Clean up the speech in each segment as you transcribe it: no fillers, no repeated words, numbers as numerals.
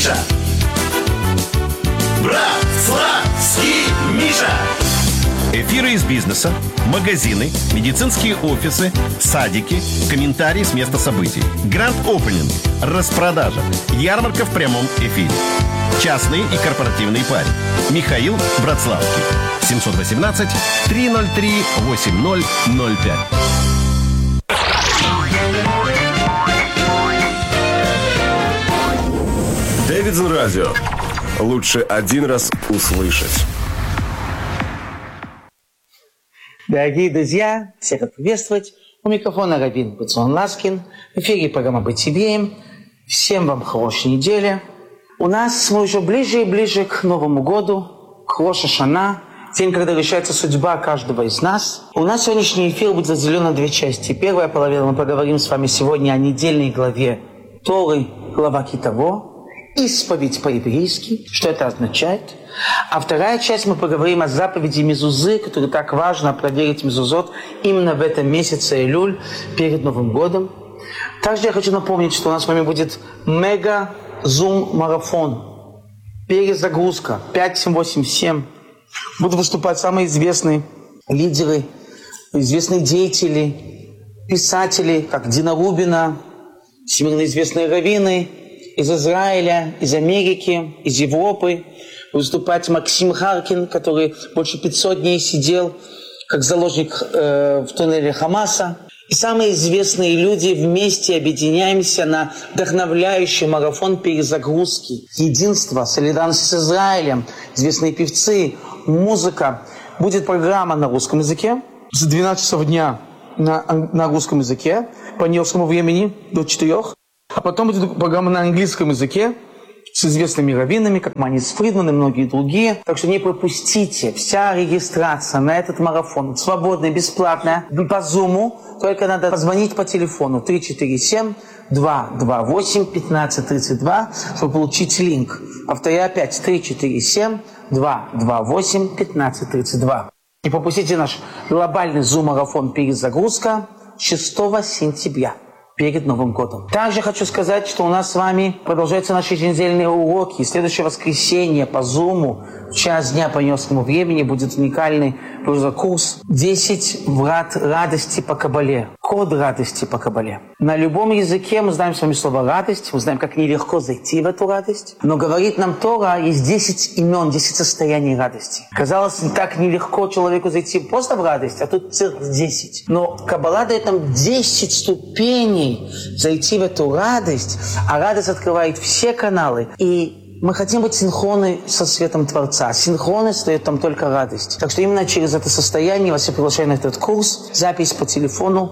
Миша. Братславский Миша. Эфиры из бизнеса, магазины, медицинские офисы, садики, комментарии с места событий. Гранд-опенинг, распродажа, ярмарка в прямом эфире. Частные и корпоративные пари. Михаил Братславский. 718-303-8005. Дэвидсон Радио. Лучше один раз услышать. Дорогие друзья, всех рад приветствовать. У микрофона Раввин Бенцион Ласкин. В эфире программа «Быть евреем». Всем вам хорошей недели. У нас мы уже ближе и ближе к Новому году, к Рош ха-Шана, день, когда решается судьба каждого из нас. У нас сегодняшний эфир будет разделен на две части. Первая половина мы поговорим с вами сегодня о недельной главе Торы, глава Китово, исповедь по-еврейски, что это означает. А вторая часть мы поговорим о заповеди Мезузы, которую так важно проверить Мезузот именно в этом месяце Элюль, перед Новым годом. Также я хочу напомнить, что у нас с вами будет мега-зум-марафон. Перезагрузка 5-7-8-7. Будут выступать самые известные лидеры, известные деятели, писатели, как Дина Рубина, всемирно известные раввины из Израиля, из Америки, из Европы. Выступать Максим Харкин, который больше 500 дней сидел как заложник в туннеле Хамаса. И самые известные люди вместе объединяемся на вдохновляющий марафон перезагрузки. Единство, солидарность с Израилем, известные певцы, музыка. Будет программа на русском языке с 12 часов дня на русском языке по нью-йоркскому времени до 4. А потом будет программа на английском языке с известными раввинами, как Манис Фридман и многие другие. Так что не пропустите. Вся регистрация на этот марафон свободная, бесплатная, по Зуму. Только надо позвонить по телефону 347-228-1532, чтобы получить линк. Повторяю опять 347-228-1532. Не пропустите наш глобальный Зум-марафон «Перезагрузка» 6 сентября. Перед Новым годом. Также хочу сказать, что у нас с вами продолжаются наши еженедельные уроки. Следующее воскресенье по Зуму в час дня по нью-йоркскому времени будет уникальный курс «10 врат радости по Кабале». Код радости по Кабале. На любом языке мы знаем с вами слово «радость», мы знаем, как нелегко зайти в эту радость. Но говорит нам Тора, есть 10 имен, 10 состояний радости. Казалось, так нелегко человеку зайти просто в радость, а тут целых 10. Но Кабала дает нам 10 ступеней зайти в эту радость, а радость открывает все каналы. И мы хотим быть синхронны со светом Творца. Синхронность дает там только радость. Так что именно через это состояние вас я приглашаю на этот курс. Запись по телефону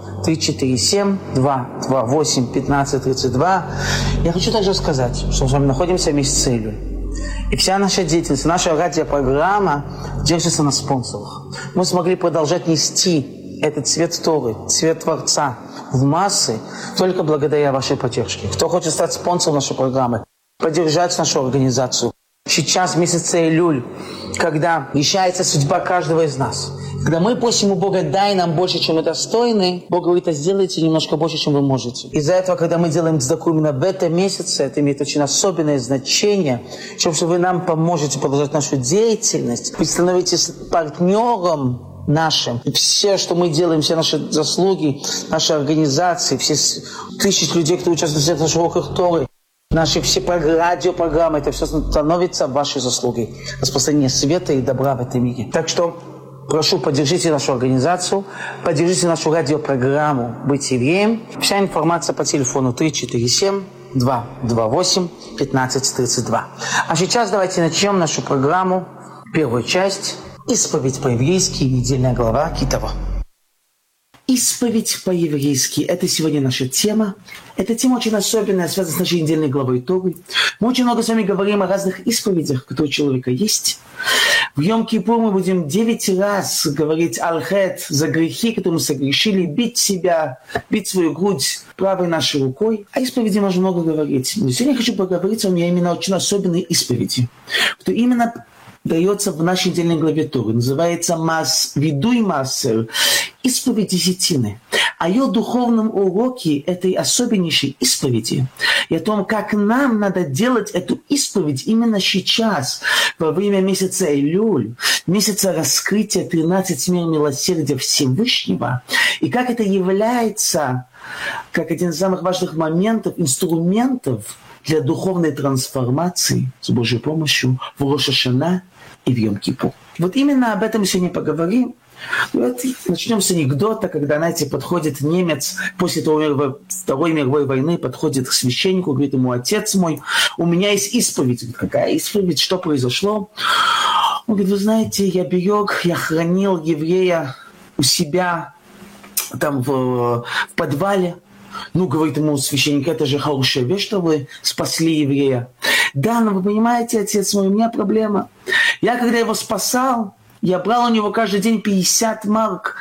347-228-1532. Я хочу также сказать, что мы с вами находимся в месяце Элюль. И вся наша деятельность, наша радиопрограмма держится на спонсорах. Мы смогли продолжать нести этот цвет Торы, цвет Творца в массы только благодаря вашей поддержке. Кто хочет стать спонсором нашей программы, поддержать нашу организацию. Сейчас, в месяце Элюль, когда решается судьба каждого из нас, когда мы просим у Бога, дай нам больше, чем мы достойны, Бог говорит, а сделайте немножко больше, чем вы можете. Из-за этого, когда мы делаем цдаку именно в этом месяце, это имеет очень особенное значение, что вы нам поможете продолжать нашу деятельность, вы становитесь партнером нашим. Все, что мы делаем, все наши заслуги, наши организации, все тысячи людей, кто участвует в наших уроках Торы, наши все радиопрограммы, это все становится вашей заслугой. Распространение света и добра в этом мире. Так что прошу, поддержите нашу организацию, поддержите нашу радиопрограмму «Быть евреем». Вся информация по телефону 347-228-1532. А сейчас давайте начнем нашу программу, первую часть, исповедь по-еврейски, недельная глава Китово. Исповедь по-еврейски – это сегодня наша тема. Эта тема очень особенная, связана с нашей недельной главой Торы. Мы очень много с вами говорим о разных исповедях, которые у человека есть. В Йом-Кипур мы будем 9 раз говорить аль-хет за грехи, которые мы согрешили, бить себя, бить свою грудь правой нашей рукой. О исповеди можно много говорить. Но сегодня я хочу поговорить с вами именно очень особенной исповеди, что именно дается в нашей недельной главе Торы. Называется «Видуй Маасер». исповедь десятины, о ее духовном уроке этой особеннейшей исповеди и о том, как нам надо делать эту исповедь именно сейчас, во время месяца Илюль, месяца раскрытия 13 мер милосердия Всевышнего, и как это является как один из самых важных моментов, инструментов для духовной трансформации с Божьей помощью в Рош ха-Шана и в Йом-Кипур. Вот именно об этом сегодня поговорим. Вот начнем с анекдота, когда, знаете, подходит немец после Второй мировой войны, подходит к священнику, говорит ему: отец мой, у меня есть исповедь. Говорит: какая исповедь? Что произошло? Он говорит: вы знаете, я берег, я хранил еврея у себя там в подвале. Ну, говорит ему священник: это же хорошая вещь, что вы спасли еврея. Да, но вы понимаете, отец мой, у меня проблема. Я, когда его спасал, я брал у него каждый день 50 марок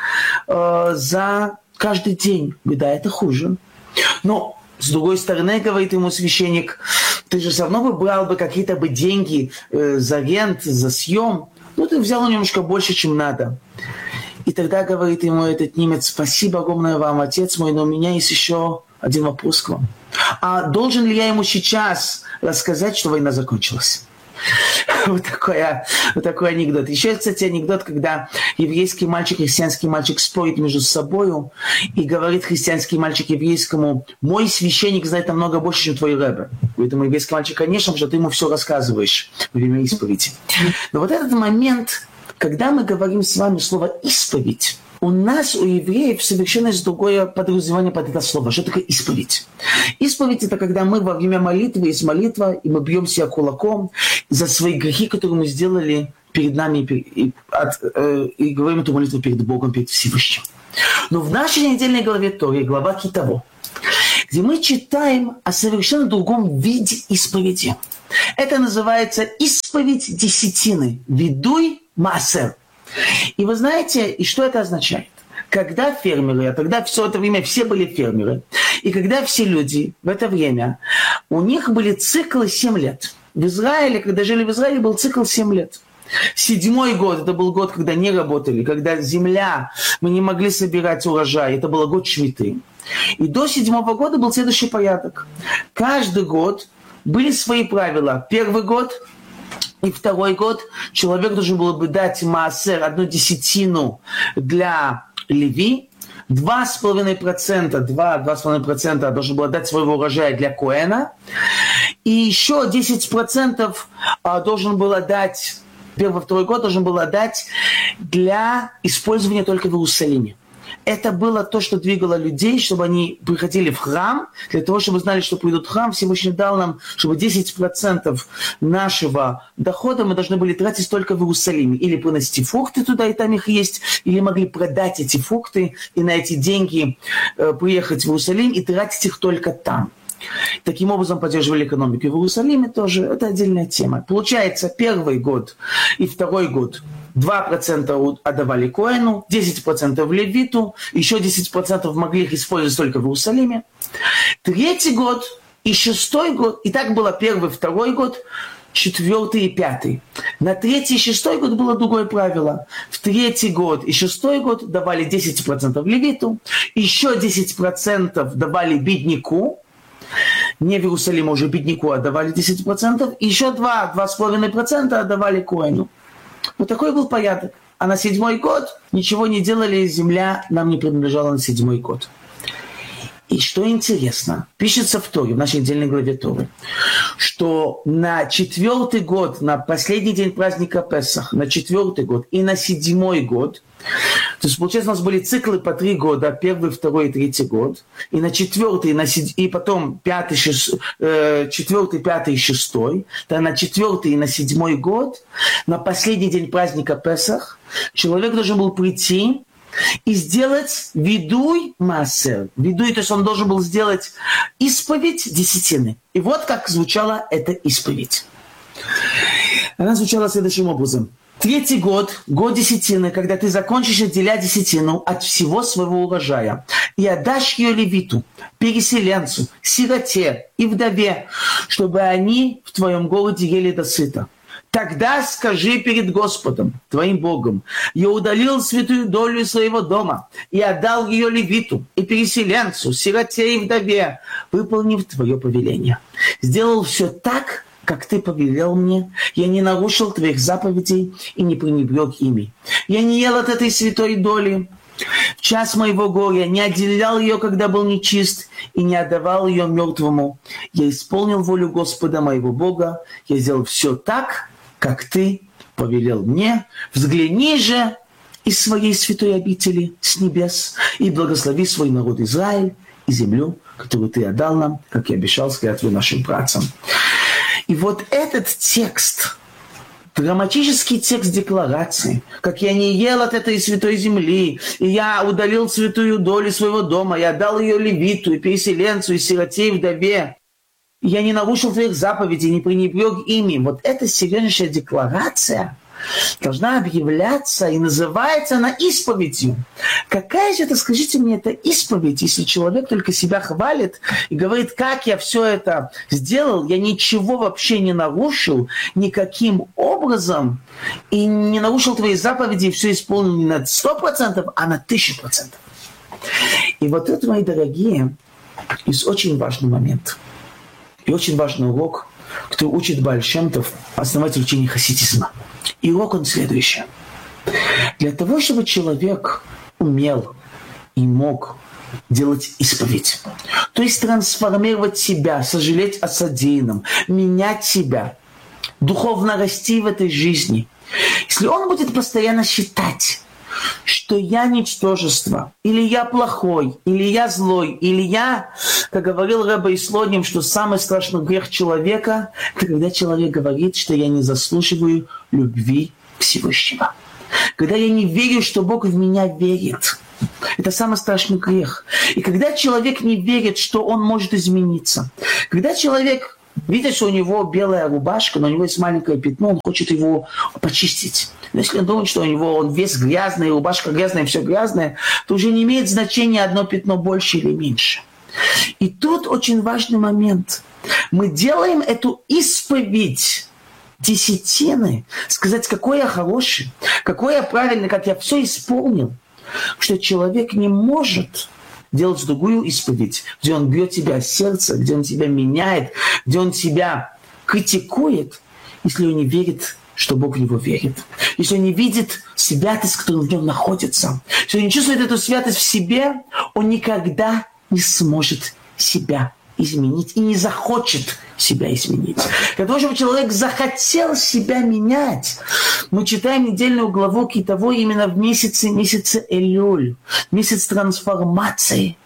за каждый день. Говорит: да, это хуже. Но, с другой стороны, говорит ему священник, ты же все равно бы брал бы какие-то бы деньги за рент, за съем. Ну, ты взял немножко больше, чем надо. И тогда говорит ему этот немец: спасибо огромное вам, отец мой, но у меня есть еще один вопрос к вам. А должен ли я ему сейчас рассказать, что война закончилась? Вот такой анекдот. Еще, кстати, анекдот, когда еврейский мальчик, христианский мальчик спорит между собой и говорит христианский мальчик еврейскому: мой священник знает намного больше, чем твой рэбе. Говорит ему еврейский мальчик: конечно, потому что ты ему все рассказываешь во время исповеди. Но вот этот момент, когда мы говорим с вами слово «исповедь», у нас, у евреев, совершенно есть другое подразумевание под это слово. Что такое исповедь? Исповедь – это когда мы во время молитвы, есть молитва, и мы бьем себя кулаком за свои грехи, которые мы сделали перед нами, и говорим эту молитву перед Богом, перед Всевышним. Но в нашей недельной главе Торы, глава Китово, где мы читаем о совершенно другом виде исповеди. Это называется исповедь десятины. Видуй маасер. И вы знаете, и что это означает? Когда фермеры, а тогда все это время все были фермеры, и когда все люди в это время, у них были циклы 7 лет. В Израиле, когда жили в Израиле, был цикл 7 лет. 7-й год, это был год, когда не работали, когда земля, мы не могли собирать урожай, это был год шмиты. И до 7-го года был следующий порядок. Каждый год были свои правила. Первый год и второй год человек должен был бы дать маасер, 1/10 для Леви, 2,5% должен был дать своего урожая для Коэна, и еще 10% должен был дать, первый-второй год должен был дать для использования только в Иерусалиме. Это было то, что двигало людей, чтобы они приходили в храм, для того, чтобы знали, что придут в храм. Всевышний дал нам, чтобы 10% нашего дохода мы должны были тратить только в Иерусалиме. Или приносить фрукты туда, и там их есть, или могли продать эти фрукты и на эти деньги приехать в Иерусалим и тратить их только там. Таким образом поддерживали экономику. И в Иерусалиме тоже это отдельная тема. Получается, первый год и второй год 2% отдавали Коэну, 10% в Левиту, еще 10% могли их использовать только в Иерусалиме. Третий год и 6-й год, и так было первый, второй год, 4-й и 5-й. На 3-й и 6-й год было другое правило. В 3-й год и 6-й год давали 10% в Левиту, еще 10% давали бедняку, не в Иерусалиме уже бедняку отдавали 10%, и еще 2,5% отдавали Коэну. Вот такой был порядок. А на 7-й год ничего не делали, земля нам не принадлежала на 7-й год. И что интересно, пишется в Торе, в нашей отдельной главе Торы, что на 4-й год, на последний день праздника Песах, на 4-й год и на 7-й год, то есть, получается, у нас были циклы по 3 года, 1, 2 и 3 год, и на 4-й, и потом 4-й, 5 и 6, то на 4-й и на 7-й год, на последний день праздника Песах, человек должен был прийти и сделать видуй маасер. Видуй, то есть он должен был сделать исповедь десятины. И вот как звучала эта исповедь. Она звучала следующим образом. 3-й год, год десятины, когда ты закончишь отделять десятину от всего своего урожая и отдашь ее левиту, переселенцу, сироте и вдове, чтобы они в твоем городе ели досыта. Тогда скажи перед Господом, твоим Богом: я удалил святую долю из своего дома и отдал ее левиту и переселенцу, сироте и вдове, выполнив твое повеление. Сделал все так, как ты повелел мне. Я не нарушил твоих заповедей и не пренебрег ими. Я не ел от этой святой доли в час моего горя, не отделял ее, когда был нечист, и не отдавал ее мертвому. Я исполнил волю Господа моего Бога. Я сделал все так, как ты повелел мне. Взгляни же из своей святой обители с небес и благослови свой народ Израиль и землю, которую ты отдал нам, как и обещал с клятвой нашим працам. И вот этот текст, драматический текст декларации, как я не ел от этой святой земли, и я удалил святую долю своего дома, я отдал ее левиту и переселенцу, и сироте, и вдове, и я не нарушил твоих заповедей, не пренебрег ими. Вот эта сегодняшняя декларация должна объявляться и называется она исповедью. Какая же это, скажите мне, это исповедь, если человек только себя хвалит и говорит: как я все это сделал, я ничего вообще не нарушил никаким образом, и не нарушил твои заповеди, и все исполнил не на 100%, а на 1000%. И вот это, мои дорогие, есть очень важный момент и очень важный урок, который учит Бааль Шем Тов, основатель учения хасидизма. И урок он следующий. Для того, чтобы человек умел и мог делать исповедь, то есть трансформировать себя, сожалеть о содеянном, менять себя, духовно расти в этой жизни, если он будет постоянно считать, что я ничтожество, или я плохой, или я злой, или я, как говорил Ребе Ислоним, что самый страшный грех человека, это когда человек говорит, что я не заслуживаю любви Всевышнего. Когда я не верю, что Бог в меня верит. Это самый страшный грех. И когда человек не верит, что он может измениться, когда человек видит, что у него белая рубашка, но у него есть маленькое пятно, он хочет его почистить. Но если он думает, что он весь грязный, рубашка грязная, все грязное, то уже не имеет значения одно пятно больше или меньше. И тут очень важный момент. Мы делаем эту исповедь десятины, сказать, какой я хороший, какой я правильный, как я все исполнил, что человек не может делать другую исповедь, где он бьет тебя в сердце, где он тебя меняет, где он тебя критикует, если он не верит, что Бог в него верит. Если он не видит святость, которая в нем находится, если он не чувствует эту святость в себе, он никогда не сможет себя изменить и не захочет себя изменить. Для того, чтобы человек захотел себя менять, мы читаем недельную главу Китово именно в месяце Элюль, месяц трансформации.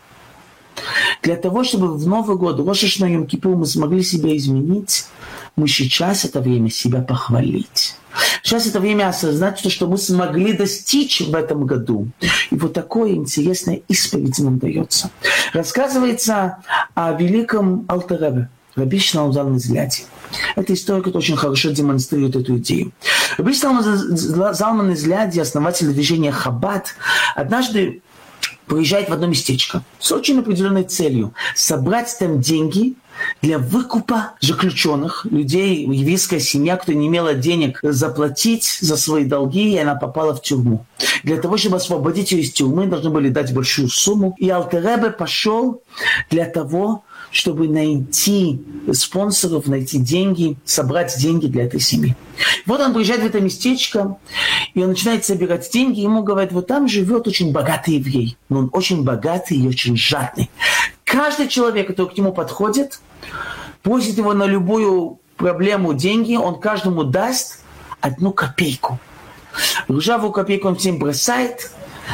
Для того, чтобы в Новый год, Рош ха-Шана, Йом-Кипур, мы смогли себя изменить, мы сейчас это время себя похвалить. Сейчас это время осознать то, что мы смогли достичь в этом году. И вот такое интересное исповедь нам дается. Рассказывается о великом Алтер Ребе, Раби Шломо Залман Изляди. Эта история, которая очень хорошо демонстрирует эту идею. Раби Шломо Залман Изляди, основатель движения Хаббат, однажды приезжает в одно местечко с очень определенной целью – собрать там деньги для выкупа заключенных, людей, еврейская семья, кто не имела денег заплатить за свои долги, и она попала в тюрьму. Для того, чтобы освободить ее из тюрьмы, должны были дать большую сумму. И Алтер Ребе пошел для того, чтобы найти спонсоров, найти деньги, собрать деньги для этой семьи. Вот он приезжает в это местечко, и он начинает собирать деньги. Ему говорят, вот там живет очень богатый еврей. Но он очень богатый и очень жадный. Каждый человек, который к нему подходит, просит его на любую проблему деньги, он каждому даст 1 копейку. Ржавую копейку он всем бросает,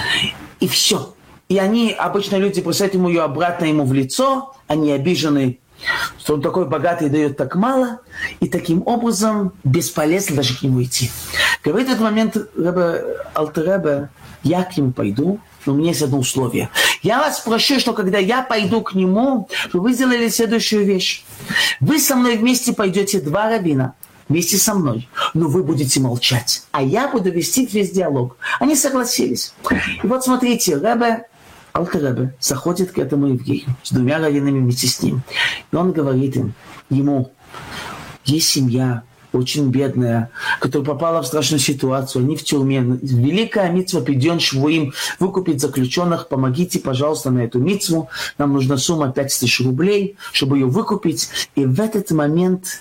и все. И они, обычно люди, бросают ему ее обратно ему в лицо, они обижены, что он такой богатый и дает так мало, и таким образом бесполезно даже к нему идти. Говорит в этот момент Алтер Ребе, я к нему пойду, но у меня есть одно условие. Я вас прошу, что когда я пойду к нему, чтобы вы сделали следующую вещь. Вы со мной вместе пойдете 2 раввина, вместе со мной, но вы будете молчать, а я буду вести весь диалог. Они согласились. И вот смотрите, Алтер Ребе заходит к этому еврею с 2 раввинами вместе с ним. И он говорит ему, есть семья, очень бедная, которая попала в страшную ситуацию, они в тюрьме. Великая мицва пидьон швуим, выкупить заключенных, помогите, пожалуйста, на эту мицву. Нам нужна сумма 5000 рублей, чтобы ее выкупить. И в этот момент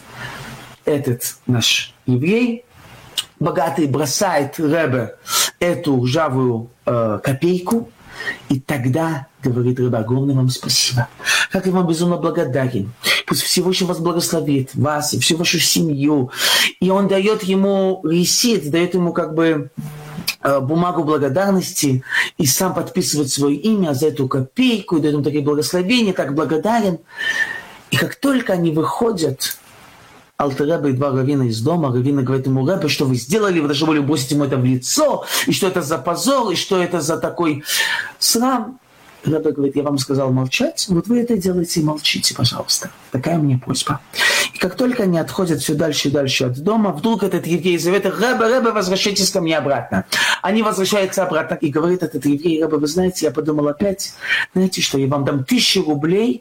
этот наш еврей, богатый, бросает Ребе эту ржавую копейку, и тогда говорит Ребе: огромное вам спасибо. Как я вам безумно благодарен. Пусть Всевышний вас благословит, вас и всю вашу семью. И он дает ему ресит, дает ему как бы бумагу благодарности и сам подписывает свое имя за эту копейку, и дает ему такие благословения, так благодарен. И как только они выходят, Алтер Ребе и два раввина из дома, раввины говорят ему: Ребе, что вы сделали? Вы должны были бросить ему это в лицо, и что это за позор, и что это за такой срам. Ребе говорит: я вам сказал молчать, вот вы это делаете и молчите, пожалуйста. Такая мне просьба. И как только они отходят все дальше и дальше от дома, вдруг этот еврей зовет: Ребе, возвращайтесь ко мне обратно. Они возвращаются обратно, и говорит этот еврей: Ребе, вы знаете, я подумал опять, знаете что, я вам дам 1000 рублей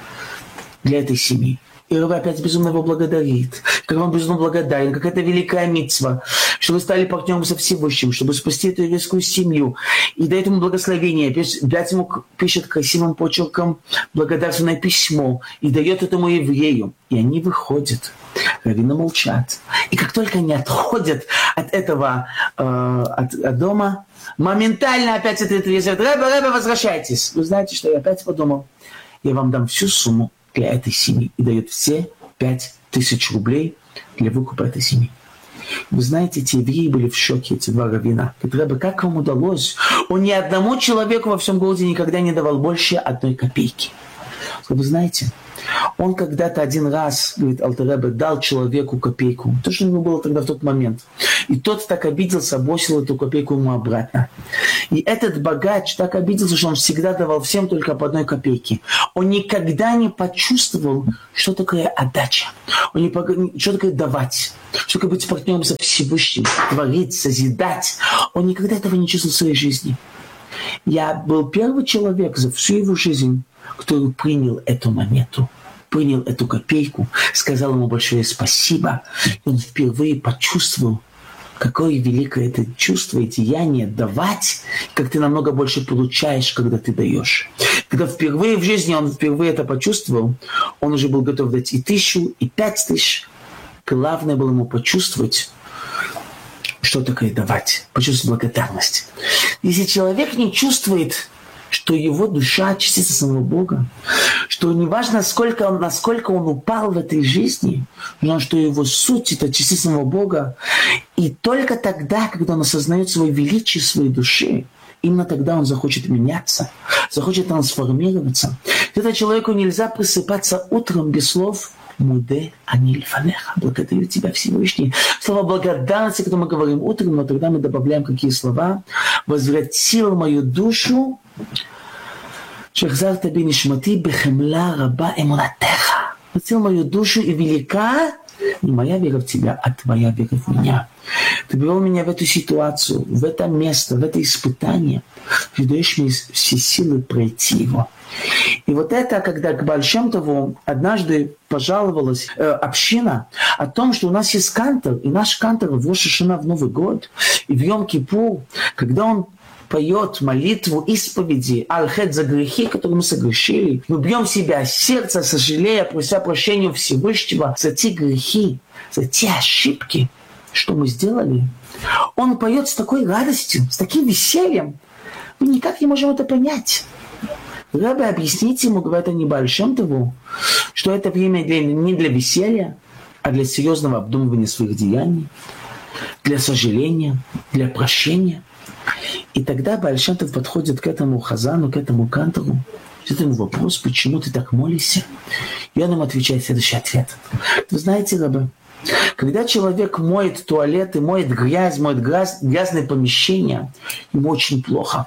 для этой семьи. И Ребе опять безумно его благодарит. Как он безумно благодарен, как это великая мицва, что вы стали партнером со Всевышним, чтобы спасти эту еврейскую семью. И дает ему благословение, опять ему пишет красивым почерком благодарственное письмо и дает этому еврею. И они выходят, раввины молчат. И как только они отходят от этого от дома, моментально опять этот еврей говорит: Ребе, возвращайтесь. Вы знаете, что я опять подумал? Я вам дам всю сумму для этой семьи. И дает все 5000 рублей для выкупа этой семьи. Вы знаете, эти евреи были в шоке, эти два раввина. Ребе, как вам удалось? Он ни одному человеку во всем городе никогда не давал больше 1 копейки. Вы знаете, он когда-то один раз, говорит Алтер Ребе, дал человеку копейку. То, что у него было тогда в тот момент. И тот так обиделся, бросил эту копейку ему обратно. И этот богач так обиделся, что он всегда давал всем только по 1 копейке. Он никогда не почувствовал, что такое отдача. Что такое давать. Что такое быть партнером со Всевышним, творить, созидать. Он никогда этого не чувствовал в своей жизни. Я был первый человек за всю его жизнь, который принял эту монету, принял эту копейку, сказал ему большое спасибо. И он впервые почувствовал, какое великое это чувство и деяние давать, как ты намного больше получаешь, когда ты даешь. Когда впервые в жизни он впервые это почувствовал, он уже был готов дать и 1000, и 5000. Главное было ему почувствовать, что такое давать, почувствовать благодарность. Если человек не чувствует, что его душа чистится самого Бога, что неважно, насколько он упал в этой жизни, но что его суть – это чиститься самого Бога, и только тогда, когда он осознает свое величие своей души, именно тогда он захочет меняться, захочет трансформироваться. Тогда человеку нельзя просыпаться утром без слов «Муде аниль фанеха». Благодарю тебя, Всевышний. Слова благодарности, которые мы говорим утром, но тогда мы добавляем какие слова. «Возвратил мою душу, шехзарта би нишмати бехемла раба эмунатеха». Возвратил мою душу, и велика не моя вера в тебя, а твоя вера в меня. Ты привел меня в эту ситуацию, в это место, в это испытание. Ты даешь мне все силы пройти его. И вот это, когда к Бааль Шем Тову однажды пожаловалась община о том, что у нас есть кантор, и наш кантор в Рош ха-Шана, в Новый год, и в Йом-Кипур, когда он поет молитву исповеди аль-хет за грехи, которые мы согрешили, мы бьем себя сердце, сожалея, прося прощения у Всевышнего за те грехи, за те ошибки, что мы сделали. Он поет с такой радостью, с таким весельем. Мы никак не можем это понять. Ребе, объясните ему, говорят они Бааль Шем Тову, что это время не для веселья, а для серьезного обдумывания своих деяний, для сожаления, для прощения. И тогда Бааль Шем Тов подходит к этому хазану, к этому кантору, задает ему вопрос: почему ты так молишься? И он ему отвечает следующий ответ. Вы знаете, Ребе, когда человек моет туалет и моет грязные помещения, ему очень плохо.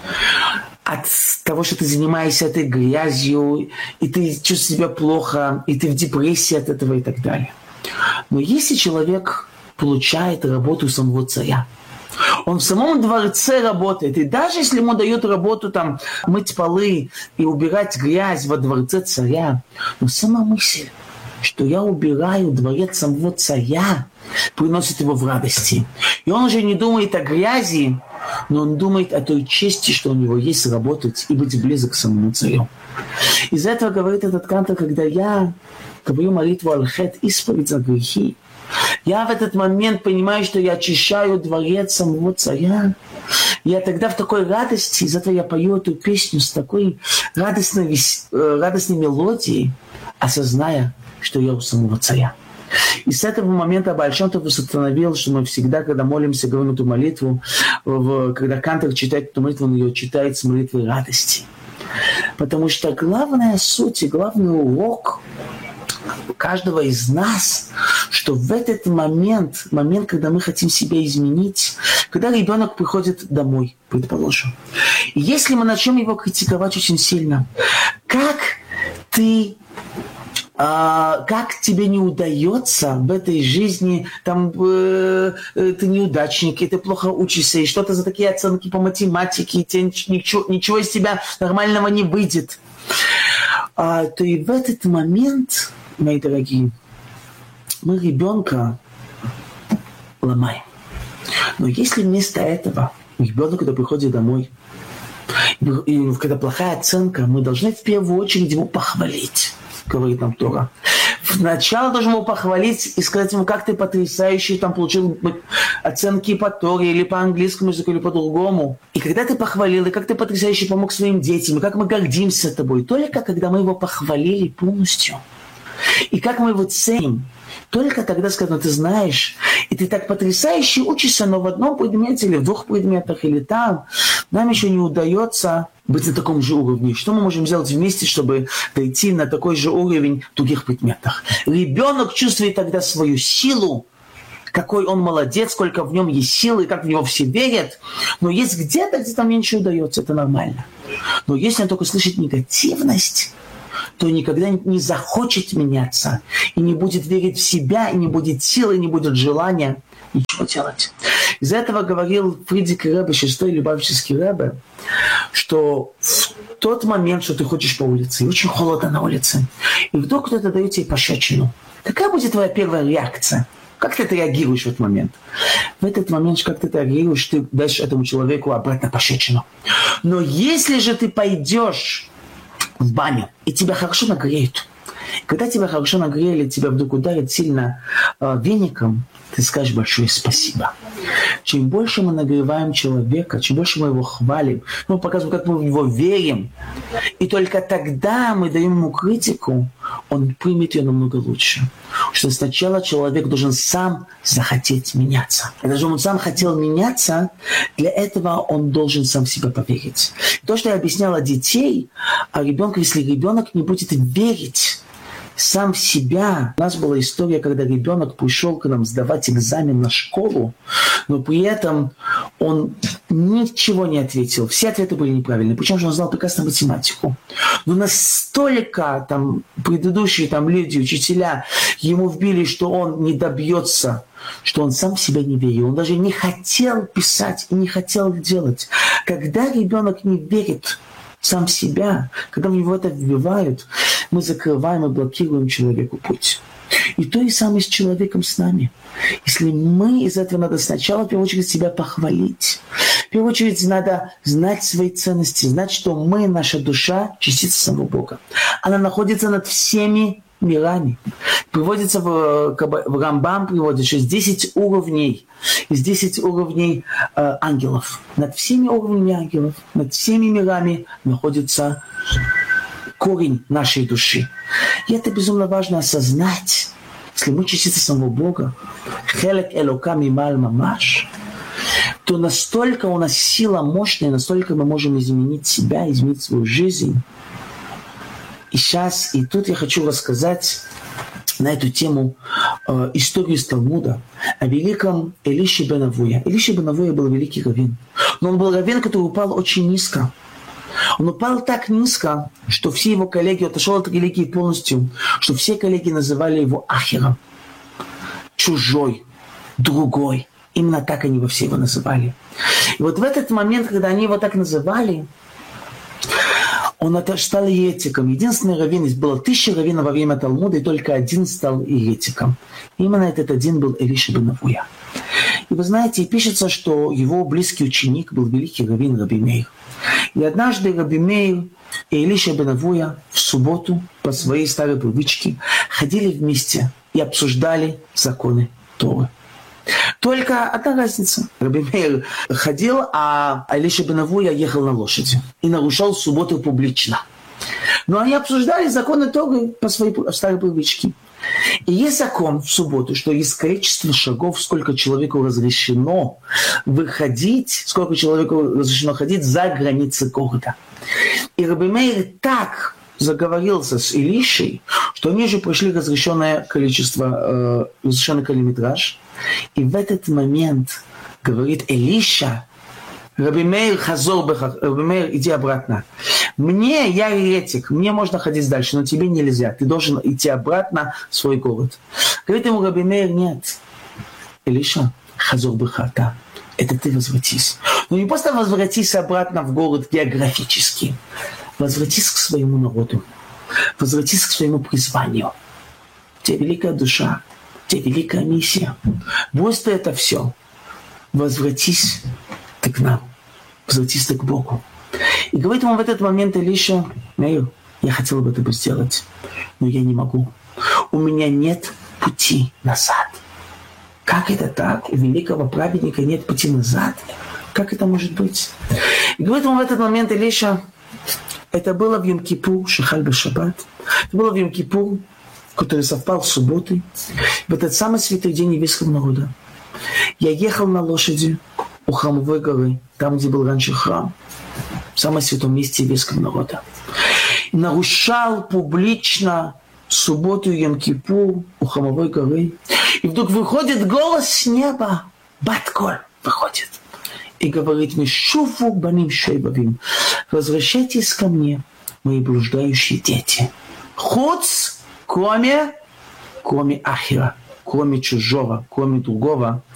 От того, что ты занимаешься этой грязью, и ты чувствуешь себя плохо, и ты в депрессии от этого и так далее. Но если человек получает работу самого царя, он в самом дворце работает, и даже если ему дают работу там мыть полы и убирать грязь во дворце царя, но сама мысль, что я убираю дворец самого царя, приносит его в радости. И он уже не думает о грязи, но он думает о той чести, что у него есть работать и быть близок к самому царю. Из-за этого говорит этот кантор, когда я говорю молитву аль-хет, исповедь за грехи, я в этот момент понимаю, что я очищаю дворец самого царя. Я тогда в такой радости, из-за этого я пою эту песню с такой радостной мелодией, осозная, что я у самого царя. И с этого момента Бааль Шем Тов установил, что мы всегда, когда молимся, говорим эту молитву, когда кантор читает эту молитву, он ее читает с молитвой радости. Потому что главная суть и главный урок каждого из нас, что в этот момент, когда мы хотим себя изменить, когда ребенок приходит домой, предположим, и если мы начнем его критиковать очень сильно, как тебе не удается в этой жизни, там, ты неудачник, и ты плохо учишься, и что-то за такие оценки по математике, и тебе ничего из тебя нормального не выйдет, то и в этот момент, мои дорогие, мы ребенка ломаем. Но если вместо этого ребенок, когда приходит домой, и когда плохая оценка, мы должны в первую очередь его похвалить, говорит нам Тора. Сначала должен его похвалить и сказать ему, как ты потрясающий там получил оценки по Торе или по английскому языку, или по-другому. И когда ты похвалил, и как ты потрясающе помог своим детям, и как мы гордимся тобой, только когда мы его похвалили полностью, и как мы его ценим, только тогда сказано, ты знаешь, и ты так потрясающе учишься, но в одном предмете или в двух предметах, или там, нам еще не удается быть на таком же уровне. Что мы можем сделать вместе, чтобы дойти на такой же уровень в других предметах? Ребенок чувствует тогда свою силу, какой он молодец, сколько в нем есть силы, как в него все верят. Но есть где-то, где там меньше удается, это нормально. Но если он только слышит негативность, то никогда не захочет меняться, и не будет верить в себя, и не будет силы, и не будет желания ничего делать. Из-за этого говорил Фридик Ребе, шестой Любавический Ребе, что в тот момент, что ты ходишь по улице, и очень холодно на улице, и вдруг кто-то дает тебе пощечину, какая будет твоя первая реакция? Как ты реагируешь в этот момент? В этот момент, как ты реагируешь, ты дашь этому человеку обратно пощечину. Но если же ты пойдешь в баню, и тебя хорошо нагреют. Когда тебя хорошо нагрели, тебя вдруг ударят сильно веником, ты скажешь большое спасибо. Чем больше мы нагреваем человека, чем больше мы его хвалим, мы показываем, как мы в него верим, и только тогда мы даем ему критику, он примет ее намного лучше. Что сначала человек должен сам захотеть меняться. И даже он сам хотел меняться, для этого он должен сам в себя поверить. То, что я объясняла детей, о ребенке, если ребенок не будет верить сам в себя. У нас была история, когда ребенок пришел к нам сдавать экзамен на школу, но при этом он ничего не ответил. Все ответы были неправильные. Причем же он знал прекрасно математику. Но настолько там предыдущие там люди, учителя ему вбили, что он не добьется, что он сам в себя не верил. Он даже не хотел писать и не хотел делать. Когда ребенок не верит сам в себя, когда в него это вбивают, мы закрываем и блокируем человеку путь. И то и самое с человеком с нами. Если мы из этого надо сначала, в первую очередь, себя похвалить. В первую очередь, надо знать свои ценности, знать, что мы, наша душа, частица самого Бога. Она находится над всеми мирами. Приводится в Рамбам, приводит, что есть 10 уровней. Из 10 уровней ангелов. Над всеми уровнями ангелов, над всеми мирами находится корень нашей души. И это безумно важно осознать. Если мы частица самого Бога, хелек элока мималь мамаш, то настолько у нас сила мощная, настолько мы можем изменить себя, изменить свою жизнь. И тут я хочу рассказать на эту тему историю из Талмуда о великом Элише бен Авуя. Элиша бен Авуя был великий раввин. Но он был раввин, который упал очень низко. Он упал так низко, что все его коллеги, отошел от религии полностью, что все коллеги называли его ахером. Чужой, другой. Именно так они все его называли. И вот в этот момент, когда они его так называли, Он это стал еретиком. Единственный раввин, было 1000 раввинов во время Талмуда, и только один стал еретиком. Именно этот один был Элиша бен Авуя. И вы знаете, пишется, что его близкий ученик был великий раввин Раби Меир. И однажды Раби Меир и Элиша бен Авуя в субботу по своей старой привычке ходили вместе и обсуждали законы Торы. Только одна разница. Раби Меир ходил, а Элиша бен Авуя ехал на лошади и нарушал субботу публично. Но они обсуждали законы Торы по своей старой привычке. И есть закон в субботу, что есть количество шагов, сколько человеку разрешено выходить, сколько человеку разрешено ходить за границы города. И Раби Меир так заговорился с Илишей, что они же прошли разрешенное количество, разрешенный километраж. И в этот момент говорит Элиша: Раби Меир, хазор беха, Раби Меир, иди обратно. Я еретик, мне можно ходить дальше, но тебе нельзя. Ты должен идти обратно в свой город. Говорит ему Раби Меир: нет. Элиша, хазор беха, да. Это ты возвратись. Но не просто возвратись обратно в город географически. Возвратись к своему народу. Возвратись к своему призванию. У тебя великая душа. У тебя великая миссия. Брось ты это все. Возвратись ты к нам. Возвратись ты к Богу. И говорит ему в этот момент Элиша: Меир, я хотел бы это сделать, но я не могу. У меня нет пути назад. Как это так? У великого праведника нет пути назад? Как это может быть? И говорит ему в этот момент Элиша: это было в Йом-Кипур, Шехаль бе-Шаббат. Это было в Йом-Кипур, который совпал с субботой, в этот самый святой день еврейского народа. Я ехал на лошади у Храмовой горы, там, где был раньше храм, в самом святом месте еврейского народа. И нарушал публично субботу и Йом-Кипур у Храмовой горы. И вдруг выходит голос с неба, Бат-Коль выходит, и говорит мне: «Шуфу баним шейбавим, возвращайтесь ко мне, мои блуждающие дети. Хуц, кроме ахира, кроме чужого, кроме другого,